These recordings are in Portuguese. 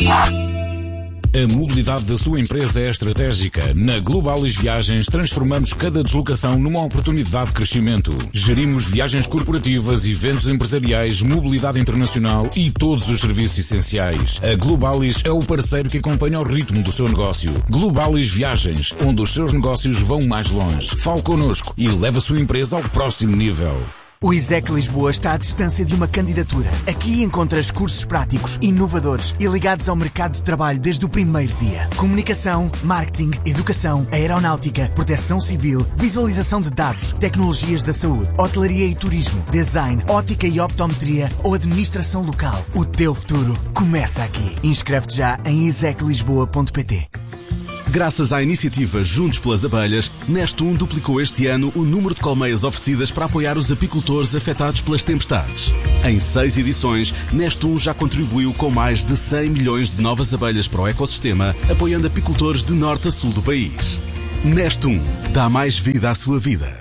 A mobilidade da sua empresa é estratégica. Na Globalis Viagens transformamos cada deslocação numa oportunidade de crescimento. Gerimos viagens corporativas, eventos empresariais, mobilidade internacional e todos os serviços essenciais. A Globalis é o parceiro que acompanha o ritmo do seu negócio. Globalis Viagens, onde os seus negócios vão mais longe. Fale connosco e leve a sua empresa ao próximo nível. O ISEC Lisboa está à distância de uma candidatura. Aqui encontras cursos práticos, inovadores e ligados ao mercado de trabalho desde o primeiro dia. Comunicação, marketing, educação, aeronáutica, proteção civil, visualização de dados, tecnologias da saúde, hotelaria e turismo, design, ótica e optometria ou administração local. O teu futuro começa aqui. Inscreve-te já em iseclisboa.pt. Graças à iniciativa Juntos pelas Abelhas, Nestum duplicou este ano o número de colmeias oferecidas para apoiar os apicultores afetados pelas tempestades. Em 6 edições, Nestum já contribuiu com mais de 100 milhões de novas abelhas para o ecossistema, apoiando apicultores de norte a sul do país. Nestum dá mais vida à sua vida.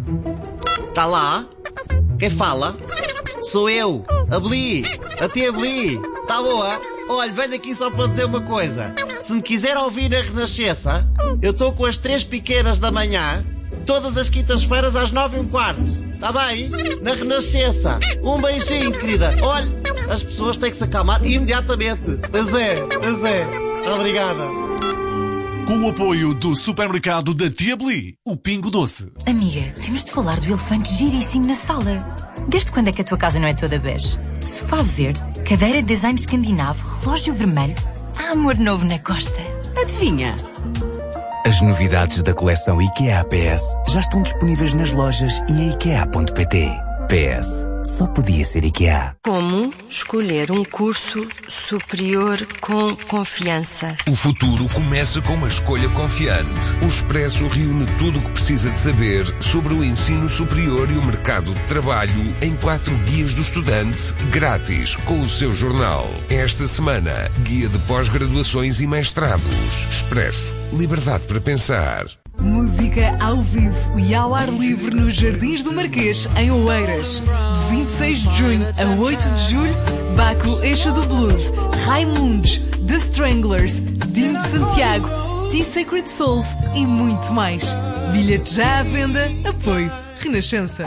Tá lá? Quem fala? Sou eu, Abeli, a tia Abeli. Tá boa? Olha, venho aqui só para dizer uma coisa. Se me quiser ouvir na Renascença, eu estou com as 3 pequenas da manhã, todas as quintas-feiras às 9h15. Tá bem? Na Renascença. Um beijinho, querida. Olha, as pessoas têm que se acalmar imediatamente. Pois é. Obrigada. Com o apoio do supermercado da Tia Beli, o Pingo Doce. Amiga, temos de falar do elefante giríssimo na sala. Desde quando é que a tua casa não é toda bege? Sofá verde, cadeira de design escandinavo, relógio vermelho. Há amor novo na costa. Adivinha? As novidades da coleção IKEA PS já estão disponíveis nas lojas e em IKEA.pt. PS. Só podia ser IKEA. Como escolher um curso superior com confiança? O futuro começa com uma escolha confiante. O Expresso reúne tudo o que precisa de saber sobre o ensino superior e o mercado de trabalho em 4 guias do estudante, grátis, com o seu jornal. Esta semana, guia de pós-graduações e mestrados. Expresso. Liberdade para pensar. Música ao vivo e ao ar livre nos Jardins do Marquês, em Oeiras. De 26 de junho a 8 de julho, Baco Eixo do Blues, Raimundos, The Stranglers, Dino de Santiago, T-Sacred Souls e muito mais. Bilhete já à venda, apoio Renascença.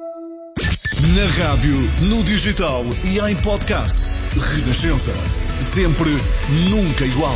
Na rádio, no digital e em podcast. Renascença. Sempre, nunca igual.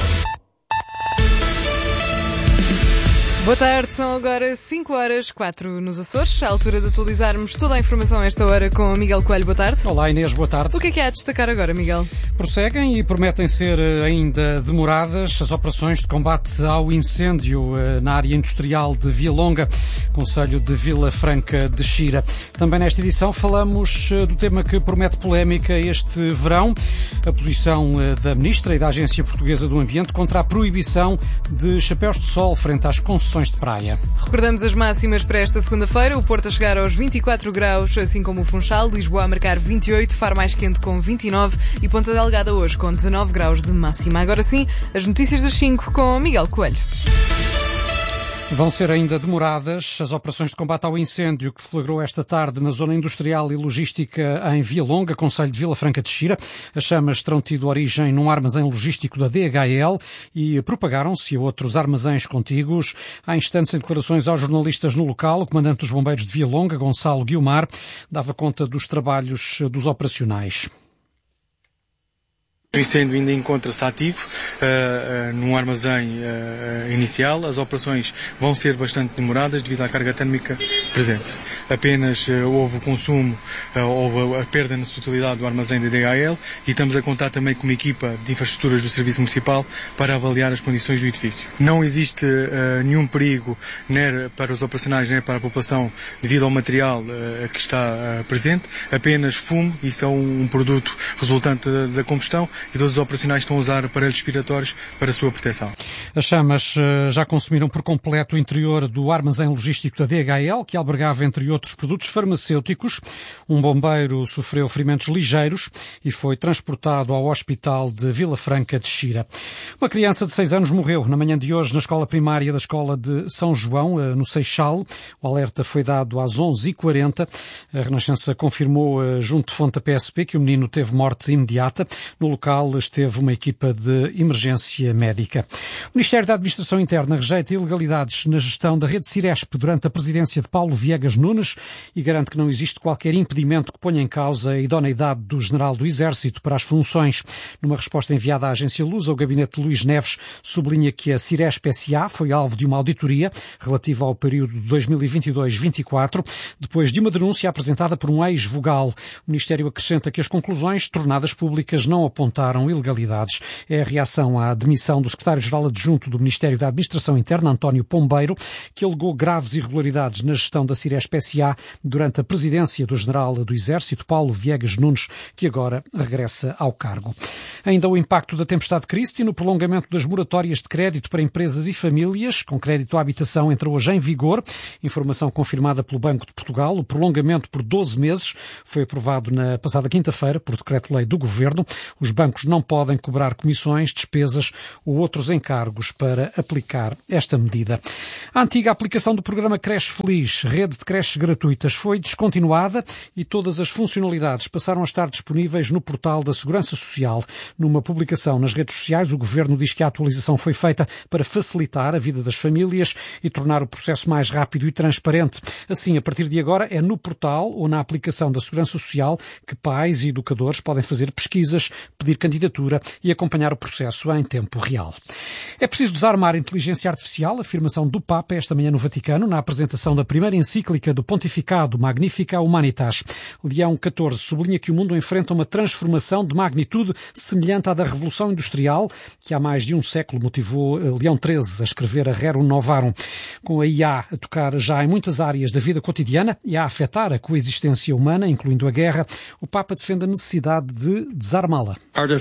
Boa tarde, são agora 5h04 nos Açores, à altura de atualizarmos toda a informação a esta hora com Miguel Coelho. Boa tarde. Olá Inês, boa tarde. O que é há a destacar agora, Miguel? Prosseguem e prometem ser ainda demoradas as operações de combate ao incêndio na área industrial de Via Longa, concelho de Vila Franca de Xira. Também nesta edição falamos do tema que promete polémica este verão, a posição da Ministra e da Agência Portuguesa do Ambiente contra a proibição de chapéus de sol frente às concessões de praia. Recordamos as máximas para esta segunda-feira. O Porto a chegar aos 24 graus, assim como o Funchal. Lisboa a marcar 28, Faro mais quente com 29 e Ponta Delgada hoje com 19 graus de máxima. Agora sim, as notícias dos 5 com Miguel Coelho. Vão ser ainda demoradas as operações de combate ao incêndio que deflagrou esta tarde na zona industrial e logística em Via Longa, concelho de Vila Franca de Xira. As chamas terão tido origem num armazém logístico da DHL e propagaram-se a outros armazéns contíguos. Há instantes, em declarações aos jornalistas no local, o comandante dos bombeiros de Via Longa, Gonçalo Guiomar, dava conta dos trabalhos dos operacionais. O incêndio ainda encontra-se ativo num armazém inicial. As operações vão ser bastante demoradas devido à carga térmica presente. Apenas houve o consumo, houve a perda na totalidade do armazém da DHL e estamos a contar também com uma equipa de infraestruturas do Serviço Municipal para avaliar as condições do edifício. Não existe nenhum perigo nem para os operacionais nem para a população devido ao material que está presente, apenas fumo, isso é um produto resultante da combustão, e todos os operacionais estão a usar aparelhos respiratórios para a sua proteção. As chamas já consumiram por completo o interior do armazém logístico da DHL, que albergava, entre outros, produtos farmacêuticos. Um bombeiro sofreu ferimentos ligeiros e foi transportado ao hospital de Vila Franca de Xira. Uma criança de 6 anos morreu na manhã de hoje na escola primária da escola de São João, no Seixal. O alerta foi dado às 11h40. A Renascença confirmou, junto de fonte da PSP, que o menino teve morte imediata. No local local esteve uma equipa de emergência médica. O Ministério da Administração Interna rejeita ilegalidades na gestão da rede Ciresp durante a presidência de Paulo Viegas Nunes e garante que não existe qualquer impedimento que ponha em causa a idoneidade do general do Exército para as funções. Numa resposta enviada à agência Lusa, o gabinete de Luís Neves sublinha que a Ciresp S.A. foi alvo de uma auditoria relativa ao período de 2022-24, depois de uma denúncia apresentada por um ex-vogal. O Ministério acrescenta que as conclusões tornadas públicas não apontaram ilegalidades. É a reação à demissão do secretário-geral adjunto do Ministério da Administração Interna, António Pombeiro, que alegou graves irregularidades na gestão da Ciresp S.A. durante a presidência do general do Exército, Paulo Viegas Nunes, que agora regressa ao cargo. Ainda o impacto da tempestade Christi no prolongamento das moratórias de crédito para empresas e famílias, com crédito à habitação, entra hoje em vigor. Informação confirmada pelo Banco de Portugal. O prolongamento por 12 meses foi aprovado na passada quinta-feira por decreto-lei do Governo. Os bancos não podem cobrar comissões, despesas ou outros encargos para aplicar esta medida. A antiga aplicação do programa Creche Feliz, rede de creches gratuitas, foi descontinuada e todas as funcionalidades passaram a estar disponíveis no portal da Segurança Social. Numa publicação nas redes sociais, o Governo diz que a atualização foi feita para facilitar a vida das famílias e tornar o processo mais rápido e transparente. Assim, a partir de agora, é no portal ou na aplicação da Segurança Social que pais e educadores podem fazer pesquisas, pedir candidatura e acompanhar o processo em tempo real. É preciso desarmar a inteligência artificial, afirmação do Papa esta manhã no Vaticano, na apresentação da primeira encíclica do Pontificado Magnificat Humanitas. Leão XIV sublinha que o mundo enfrenta uma transformação de magnitude semelhante à da Revolução Industrial, que há mais de um século motivou Leão XIII a escrever a Rerum Novarum. Com a IA a tocar já em muitas áreas da vida cotidiana e a afetar a coexistência humana, incluindo a guerra, o Papa defende a necessidade de desarmá-la.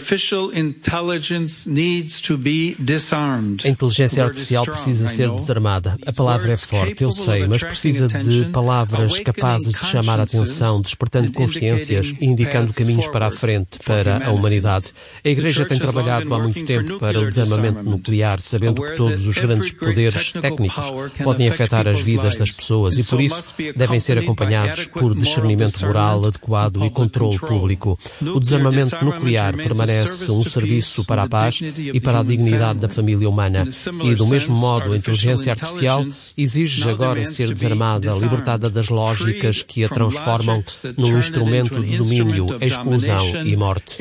A inteligência artificial precisa ser desarmada. A palavra é forte, eu sei, mas precisa de palavras capazes de chamar a atenção, despertando consciências e indicando caminhos para a frente, para a humanidade. A Igreja tem trabalhado há muito tempo para o desarmamento nuclear, sabendo que todos os grandes poderes técnicos podem afetar as vidas das pessoas e, por isso, devem ser acompanhados por discernimento moral adequado e controle público. O desarmamento nuclear permanece um serviço para a paz e para a dignidade da família humana. E, do mesmo modo, a inteligência artificial exige agora ser desarmada, libertada das lógicas que a transformam num instrumento de domínio, exclusão e morte.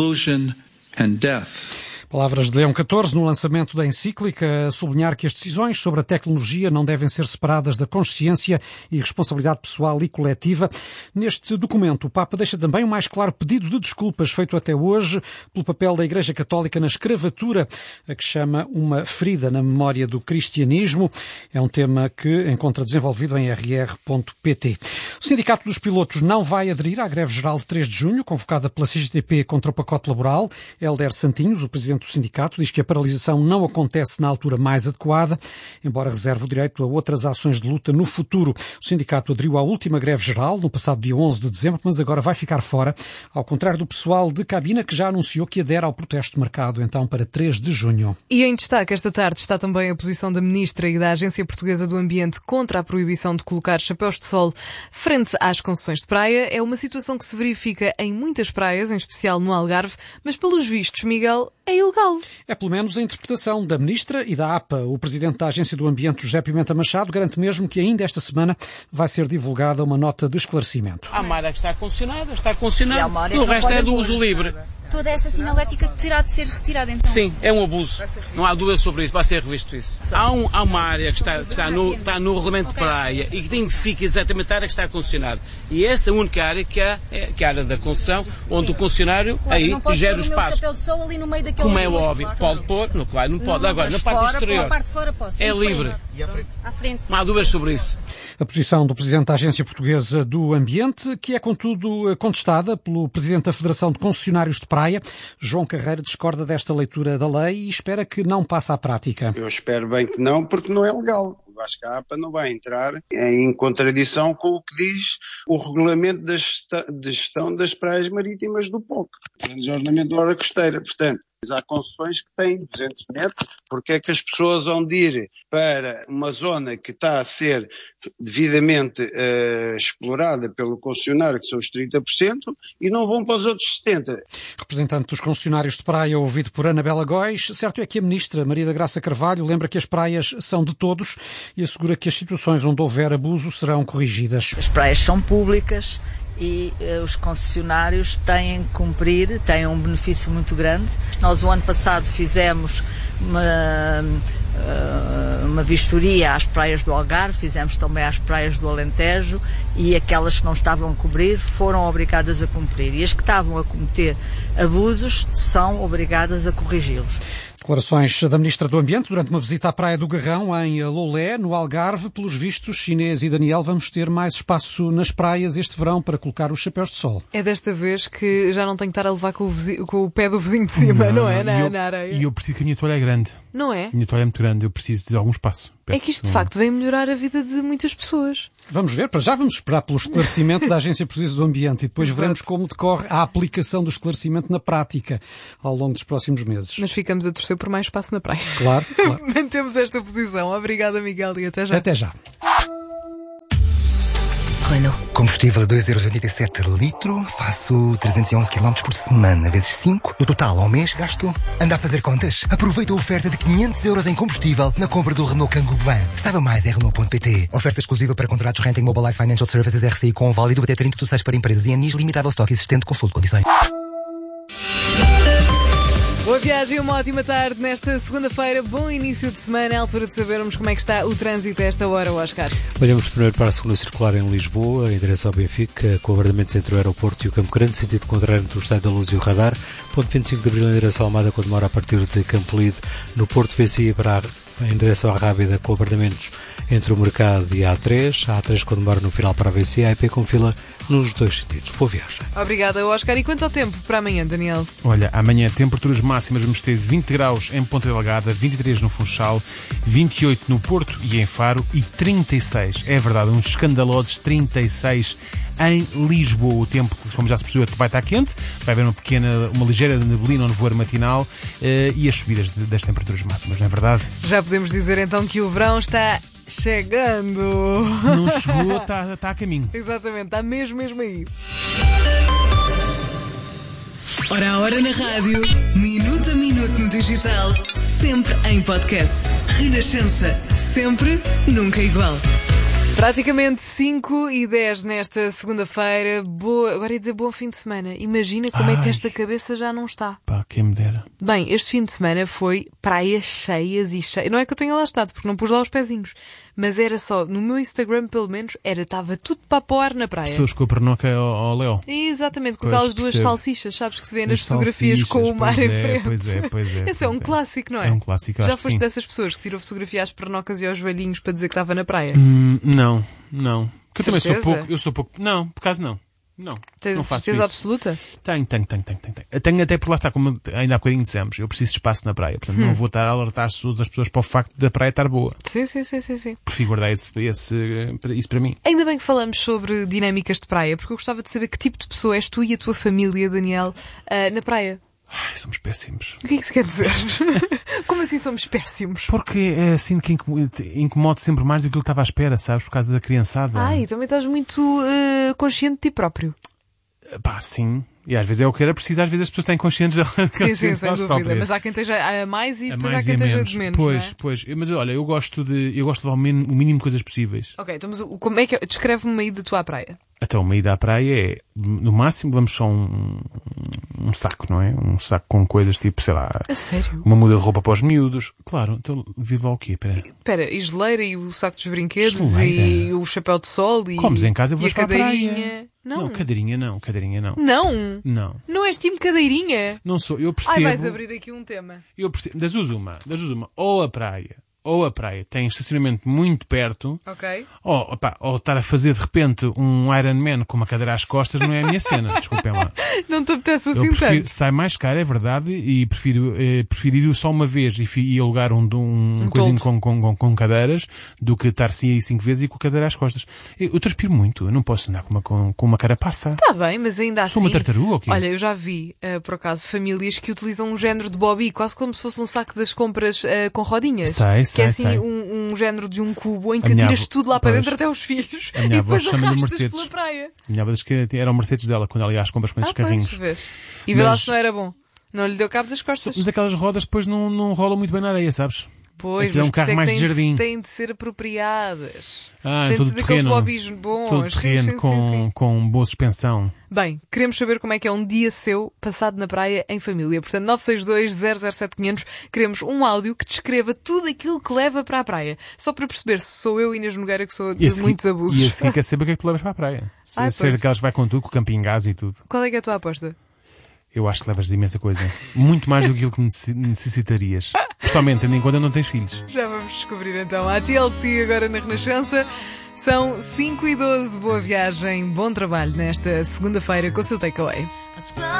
Palavras de Leão XIV no lançamento da encíclica, a sublinhar que as decisões sobre a tecnologia não devem ser separadas da consciência e responsabilidade pessoal e coletiva. Neste documento, o Papa deixa também um mais claro pedido de desculpas feito até hoje pelo papel da Igreja Católica na escravatura, a que chama uma ferida na memória do cristianismo. É um tema que encontra desenvolvido em rr.pt. O Sindicato dos Pilotos não vai aderir à greve geral de 3 de junho, convocada pela CGTP contra o pacote laboral. Hélder Santinhos, o presidente do sindicato, diz que a paralisação não acontece na altura mais adequada, embora reserve o direito a outras ações de luta no futuro. O sindicato aderiu à última greve geral, no passado dia 11 de dezembro, mas agora vai ficar fora, ao contrário do pessoal de cabina, que já anunciou que adere ao protesto marcado então para 3 de junho. E em destaque esta tarde está também a posição da Ministra e da Agência Portuguesa do Ambiente contra a proibição de colocar chapéus de sol frente às concessões de praia. É uma situação que se verifica em muitas praias, em especial no Algarve, mas pelos vistos, Miguel, é ilegal. É pelo menos a interpretação da Ministra e da APA. O Presidente da Agência do Ambiente, José Pimenta Machado, garante mesmo que ainda esta semana vai ser divulgada uma nota de esclarecimento. Há uma área que está concessionada, o resto é do uso livre. Toda esta sinalética terá de ser retirada, então? Sim, é um abuso. Não há dúvida sobre isso, vai ser revisto isso. Há uma área que está no regulamento de praia e que identifica exatamente a área que está concessionada. E essa é a única área que é a área da concessão, onde o concessionário aí gera o espaço. Chapéu de sol ali no meio daqueles. Como é óbvio, pode pôr, não pode. Agora, na parte exterior, é livre. À frente. Não há dúvidas sobre isso. A posição do Presidente da Agência Portuguesa do Ambiente, que é, contudo, contestada pelo Presidente da Federação de Concessionários de Praia. João Carreira discorda desta leitura da lei e espera que não passe à prática. Eu espero bem que não, porque não é legal. Eu acho que a APA não vai entrar em contradição com o que diz o regulamento de gestão das praias marítimas do POC, do ordenamento da hora costeira. Portanto, Há concessões que têm 200 metros, porque é que as pessoas vão de ir para uma zona que está a ser devidamente explorada pelo concessionário, que são os 30%, e não vão para os outros 70%. Representante dos concessionários de praia, ouvido por Anabela Góis. Certo é que a Ministra Maria da Graça Carvalho lembra que as praias são de todos e assegura que as situações onde houver abuso serão corrigidas. As praias são públicas e os concessionários têm que cumprir, têm um benefício muito grande. Nós o ano passado fizemos uma vistoria às praias do Algarve, fizemos também às praias do Alentejo, e aquelas que não estavam a cobrir foram obrigadas a cumprir, e as que estavam a cometer abusos são obrigadas a corrigi-los. Declarações da Ministra do Ambiente durante uma visita à Praia do Garrão, em Loulé, no Algarve. Pelos vistos, Inês e Daniel, vamos ter mais espaço nas praias este verão para colocar os chapéus de sol. É desta vez que já não tenho que estar a levar com o pé do vizinho de cima, não é? Na areia. E eu preciso que a minha toalha é grande. Não é? A minha toalha é muito grande, eu preciso de algum espaço. É que isto de facto vem melhorar a vida de muitas pessoas. Vamos ver, para já vamos esperar pelo esclarecimento da Agência Portuguesa do Ambiente e depois veremos como decorre a aplicação do esclarecimento na prática ao longo dos próximos meses. Mas ficamos a torcer por mais espaço na praia. Claro, claro. Mantemos esta posição. Obrigada, Miguel, e até já. Até já. Renault. Combustível a 2,87 € litro, faço 311 km por semana, vezes 5. No total, ao mês, gasto... Anda a fazer contas? Aproveita a oferta de 500 € em combustível na compra do Renault Kangoo Van. Saiba mais em Renault.pt. Oferta exclusiva para contratos Renting Mobilize Financial Services RCI com válido até 30/6 para empresas e anis limitado ao estoque existente, consulte condições. Boa viagem, uma ótima tarde nesta segunda-feira. Bom início de semana, é a altura de sabermos como é que está o trânsito a esta hora, Oscar. Olhamos primeiro para a segunda circular em Lisboa, em direção ao Benfica, com abrandamentos entre o aeroporto e o Campo Grande, sentido contrário entre o Estádio da Luz e o Radar. Ponto 25 de Abril em direção ao Almada, quando demora a partir de Campo Lido. No Porto VCI em direção à Rábida, com abrandamentos entre o Mercado e a A3. A A3 quando demora no final para a VCI, a IP com fila nos dois sentidos. Boa viagem. Obrigada, Oscar. E quanto ao tempo para amanhã, Daniel? Olha, amanhã temperaturas máximas vamos ter 20 graus em Ponta Delgada, 23 no Funchal, 28 no Porto e em Faro e 36, é verdade, uns escandalosos 36 em Lisboa. O tempo, como já se percebeu, vai estar quente, vai haver uma ligeira neblina ou nevoeiro matinal e as subidas das temperaturas máximas, não é verdade? Já podemos dizer então que o verão está chegando. Se não chegou, está a caminho. Exatamente, está mesmo aí. Hora a hora na rádio, minuto a minuto no digital, sempre em podcast. Renascença, sempre, nunca igual. Praticamente 5h10 nesta segunda-feira. Agora ia dizer bom fim de semana. Imagina como é que esta cabeça já não está. Pá, quem me dera. Bem, este fim de semana foi praias cheias e cheias. Não é que eu tenha lá estado, porque não pus lá os pezinhos. Mas era só, no meu Instagram pelo menos, estava tudo para pôr na praia. Pessoas com a pernoca ao Léo. Exatamente, com aquelas duas salsichas, sabes, que se vê nas fotografias com o mar em frente. Pois é. Esse é um clássico, não é? É um clássico, já foste dessas pessoas que tirou fotografia às pernocas e aos joelhinhos para dizer que estava na praia? Não. Porque eu também sou pouco. Não, por acaso não. Não. Tens não faço certeza isso. absoluta? Tenho. Tenho até por lá está, como ainda há bocadinho dissemos, eu preciso de espaço na praia. Portanto, não vou estar a alertar as pessoas para o facto da praia estar boa. Sim. Prefiro guardar isso para mim. Ainda bem que falamos sobre dinâmicas de praia, porque eu gostava de saber que tipo de pessoa és tu e a tua família, Daniel, na praia. Ai, somos péssimos. O que é que isso quer dizer? Como assim somos péssimos? Porque é assim que incomoda sempre mais do que eu estava à espera, sabes? Por causa da criançada. Ai, também estás muito consciente de ti próprio. Pá, sim. E às vezes é o que era preciso, às vezes as pessoas têm conscientes Sim, sem dúvida. Próprias. Mas há quem esteja a mais e depois há quem esteja de menos. Pois. Mas olha, eu gosto de levar o mínimo de coisas possíveis. Ok, então como é que descreve-me uma ida tua à praia? Então, uma ida à praia é, no máximo, vamos só um saco, não é? Um saco com coisas tipo, sei lá... A sério? Uma muda de roupa para os miúdos. Claro, então vivo lá o quê? Espera, e geleira e o saco dos brinquedos e o chapéu de sol e... Comes em casa, vou para a praia. Não, cadeirinha não. Não? Não és time cadeirinha? Não sou, eu percebo... Ai, vais abrir aqui um tema. Eu percebo, das duas uma. Ou a praia ou a praia tem estacionamento muito perto, Ok. ou estar a fazer de repente um Ironman com uma cadeira às costas não é a minha cena, desculpem lá. Não te apetece Eu assim prefiro, tanto? sai mais caro, é verdade, e prefiro ir só uma vez e alugar um coisinho com cadeiras do que estar sim aí 5 vezes e com a cadeira às costas. Eu transpiro muito, eu não posso andar com uma carapaça. Está bem, mas ainda assim... Sou uma tartaruga ou quê? Olha, eu já vi, por acaso, famílias que utilizam um género de bobby, quase como se fosse um saco das compras com rodinhas. Que é assim um género de um cubo em que tiras tudo lá para dentro, até os filhos, e depois arrastas pela praia. A minha avó diz que era o Mercedes dela quando ela ia às compras com esses carrinhos. E vê lá se não era bom. Não lhe deu cabo das costas. Mas aquelas rodas depois não rolam muito bem na areia, sabes? Pois, é um carro mais de jardim. Têm de ser apropriadas. Em todo o terreno. Bobbies bons. Todo terreno com boa suspensão. Bem, queremos saber como é que é um dia seu passado na praia em família. Portanto, 962-007-500, queremos um áudio que descreva tudo aquilo que leva para a praia. Só para perceber se sou eu, Inês Nogueira, que sou de muitos abusos. E a seguir quer saber o que é que tu levas para a praia. Ser daquelas que vai com tudo, com o camping gás e tudo. Qual é que é a tua aposta? Eu acho que levas de imensa coisa. Muito mais do que aquilo que necessitarias. Pessoalmente, tendo em conta não tens filhos. Já vamos descobrir então. A TLC agora na Renascença. São 5h12. Boa viagem, bom trabalho nesta segunda-feira com o seu takeaway.